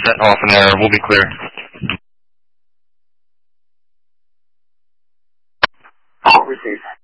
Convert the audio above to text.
set off an error. We'll be clear. All received.